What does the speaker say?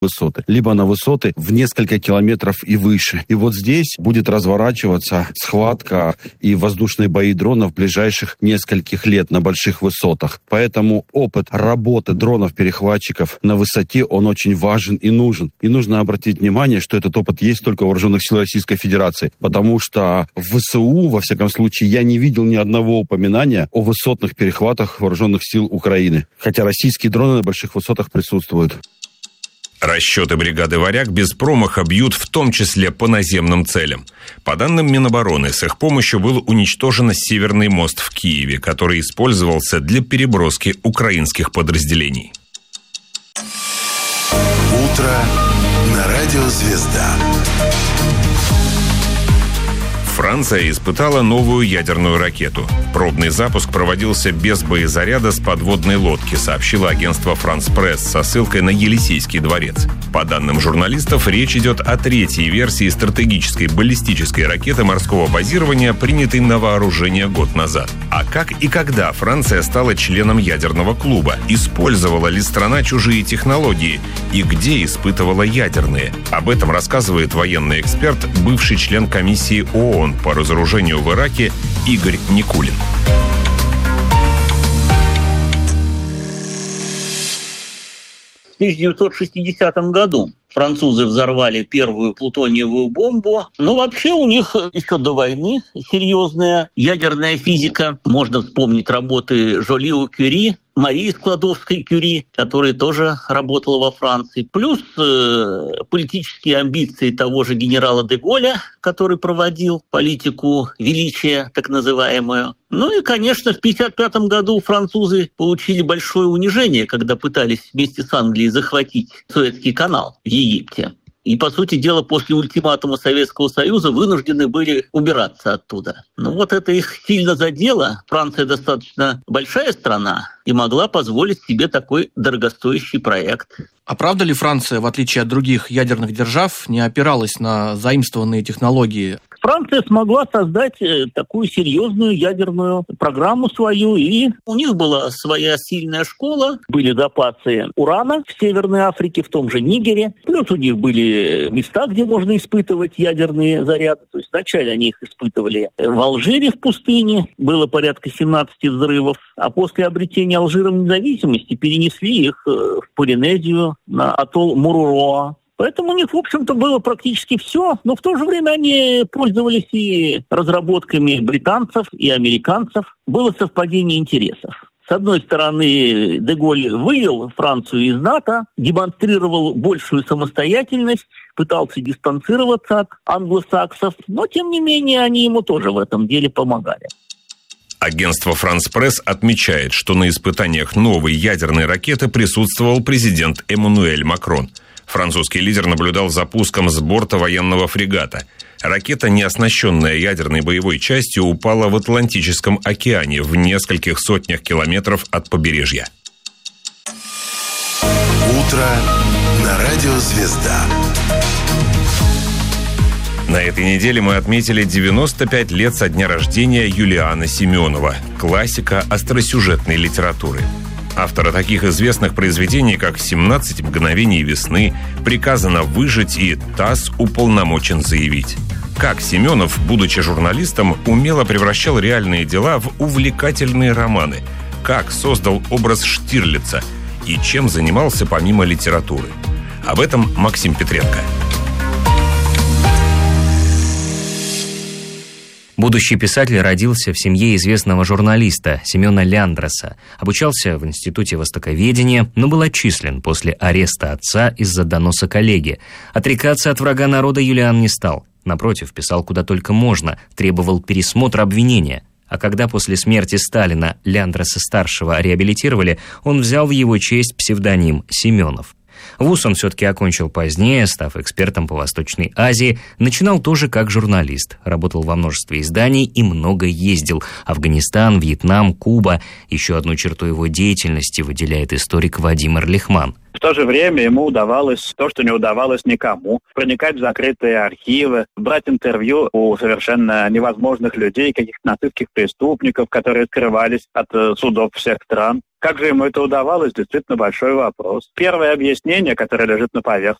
высоты, либо на высоты в несколько километров и выше. И вот здесь будет разворачиваться схватка и воздушные бои дронов ближайших нескольких лет на больших высотах. Поэтому опыт работы дронов-перехватчиков на высоте, он очень важен и нужен. И нужно обратить внимание, что этот опыт есть только у Вооруженных сил Российской Федерации, потому что в ВСУ, во всяком случае, я не видел ни одного упоминания о высотных перехватах Вооруженных сил Украины, хотя российские дроны на больших высотах присутствуют. Расчеты бригады «Варяг» без промаха бьют в том числе по наземным целям. По данным Минобороны, с их помощью был уничтожен Северный мост в Киеве, который использовался для переброски украинских подразделений. Утро на радио «Звезда». Франция испытала новую ядерную ракету. Пробный запуск проводился без боезаряда с подводной лодки, сообщило агентство «Франс Пресс» со ссылкой на Елисейский дворец. По данным журналистов, речь идет о третьей версии стратегической баллистической ракеты морского базирования, принятой на вооружение год назад. А как и когда Франция стала членом ядерного клуба? Использовала ли страна чужие технологии? И где испытывала ядерные? Об этом рассказывает военный эксперт, бывший член комиссии ООН по разоружению в Ираке Игорь Никулин. В 1960 году французы взорвали первую плутониевую бомбу. Но вообще у них еще до войны серьезная ядерная физика. Можно вспомнить работы Жолио Кюри, Марии Складовской-Кюри, которая тоже работала во Франции. Плюс политические амбиции того же генерала де Голля, который проводил политику величия, так называемую. Ну и, конечно, в 1955 году французы получили большое унижение, когда пытались вместе с Англией захватить Суэцкий канал в Египте. И, по сути дела, после ультиматума Советского Союза вынуждены были убираться оттуда. Но вот это их сильно задело. Франция достаточно большая страна и могла позволить себе такой дорогостоящий проект. А правда ли Франция, в отличие от других ядерных держав, не опиралась на заимствованные технологии? Франция смогла создать такую серьезную ядерную программу свою, и у них была своя сильная школа, были запасы урана в Северной Африке, в том же Нигере, плюс у них были места, где можно испытывать ядерные заряды. То есть вначале они их испытывали в Алжире в пустыне, было порядка 17 взрывов, а после обретения Алжиром независимости перенесли их в Полинезию, на атолл Муруроа. Поэтому у них, в общем-то, было практически все, но в то же время они пользовались и разработками британцев, и американцев. Было совпадение интересов. С одной стороны, де Голль вывел Францию из НАТО, демонстрировал большую самостоятельность, пытался дистанцироваться от англосаксов, но, тем не менее, они ему тоже в этом деле помогали. Агентство «Франс Пресс» отмечает, что на испытаниях новой ядерной ракеты присутствовал президент Эммануэль Макрон. Французский лидер наблюдал за пуском с борта военного фрегата. Ракета, не оснащенная ядерной боевой частью, упала в Атлантическом океане в нескольких сотнях километров от побережья. Утро на радио «Звезда». На этой неделе мы отметили 95 лет со дня рождения Юлиана Семенова, классика остросюжетной литературы. Автора таких известных произведений, как «17 мгновений весны», «Приказано выжить» и «ТАСС уполномочен заявить». Как Семенов, будучи журналистом, умело превращал реальные дела в увлекательные романы. Как создал образ Штирлица и чем занимался помимо литературы. Об этом Максим Петренко. Будущий писатель родился в семье известного журналиста Семена Ляндроса. Обучался в Институте востоковедения, но был отчислен после ареста отца из-за доноса коллеги. Отрекаться от врага народа Юлиан не стал. Напротив, писал куда только можно, требовал пересмотра обвинения. А когда после смерти Сталина Ляндроса-старшего реабилитировали, он взял в его честь псевдоним Семенов. Вуз он все-таки окончил позднее, став экспертом по Восточной Азии. Начинал тоже как журналист. Работал во множестве изданий и много ездил. Афганистан, Вьетнам, Куба. Еще одну черту его деятельности выделяет историк Вадим Эрлихман. В то же время ему удавалось то, что не удавалось никому: проникать в закрытые архивы, брать интервью у совершенно невозможных людей, каких-то нацистских преступников, которые скрывались от судов всех стран. Как же ему это удавалось, действительно большой вопрос. Первое объяснение, которое лежит на поверхности,